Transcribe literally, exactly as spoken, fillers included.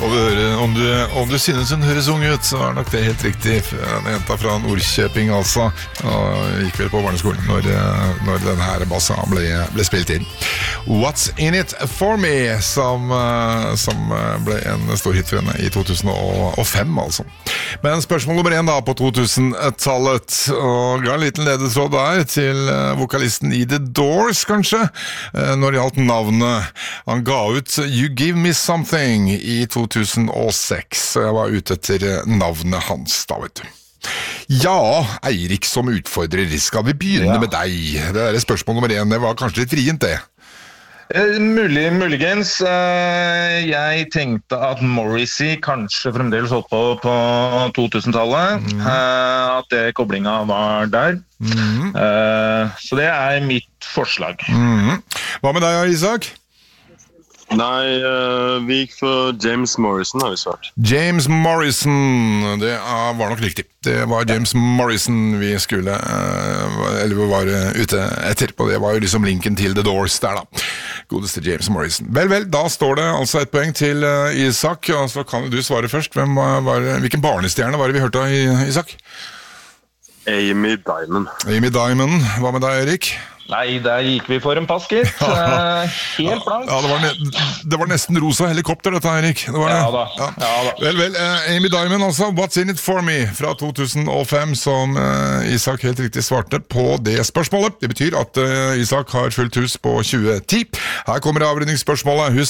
Og du hører, om, du, om du synes hun høres ung ut, så er nok det helt riktig. En jenta fra Nordkjøping altså, og gikk vel på barneskolen når, når denne her bassa ble, ble spilt inn. What's in it for me, som, som ble en stor hit for henne i to tusen og fem altså. Men spørsmål nummer én da på to tusen-tallet, og ga en liten ledetråd der til vokalisten i The Doors kanskje, når det gjaldt navnet. Han ga ut You Give Me Something i to tusen og seks, så jeg var ute etter navnet hans da, vet du. Ja, Eirik som utfordrer, skal vi begynne ja. med deg? Det er spørsmål nummer én, det var kanskje litt vrient det. Eh, mulig, muligens. Eh, jeg tenkte at Morrissey kanskje fremdeles holdt på på to tusen-tallet, mm. eh, at det koblinga var der. Mm. Eh, så det er mitt forslag. Mm. Hva med deg, Isak? Nei, uh, vi gikk for James Morrison, har vi svart. James Morrison, det var nok riktig. Det var James Morrison vi skulle, uh, eller vi var ute etter, og det var jo liksom linken til The Doors der da. Godeste James Morrison. Vel, vel, da står det altså et poeng til uh, Isak, og så kan du svare først. Hvem var, hvilken barnestjerne var det vi hørte av Isak? Amy Diamond. Amy Diamond. Hva med deg, Erik? Nei, der gikk vi for en paskett. Uh, helt blank. Ja, det var, ne- det var nesten rosa helikopter dette, Erik. Det var, ja, da. Ja. ja da. Vel, vel, uh, Amy Diamond altså, What's in it for me, fra to tusen og fem, som uh, Isak helt riktig svarte på det spørsmålet. Det betyr at uh, Isak har fullt hus på tjue ti. Her kommer avrundingsspørsmålet. Husk